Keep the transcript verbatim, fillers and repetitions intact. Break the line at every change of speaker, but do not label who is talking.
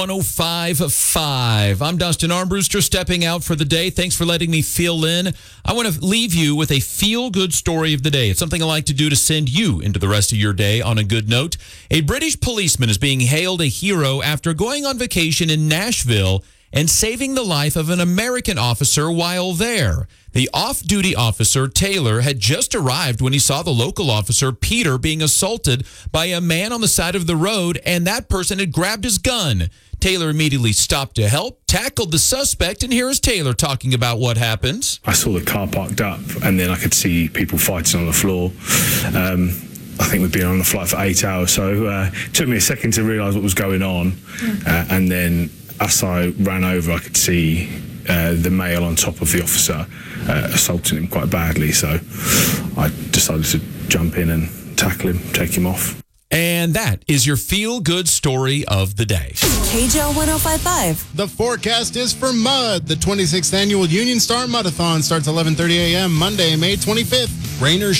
one oh five point five. I'm Dustin Armbruster stepping out for the day. Thanks for letting me fill in. I want to leave you with a feel-good story of the day. It's something I like to do to send you into the rest of your day on a good note. A British policeman is being hailed a hero after going on vacation in Nashville and saving the life of an American officer while there. The off-duty officer, Taylor, had just arrived when he saw the local officer, Peter, being assaulted by a man on the side of the road, and that person had grabbed his gun. Taylor immediately stopped to help, tackled the suspect, and here is Taylor talking about what happened.
I saw the car parked up, and then I could see people fighting on the floor. Um, I think we'd been on the flight for eight hours, so uh, it took me a second to realise what was going on. Uh, and then as I ran over, I could see uh, the male on top of the officer uh, assaulting him quite badly. So I decided to jump in and tackle him, take him off.
And that is your feel-good story of the day.
K J O one oh five point five.
The forecast is for mud. The twenty-sixth annual Union Star Mudathon starts eleven thirty a.m. Monday, May twenty-fifth. Rain or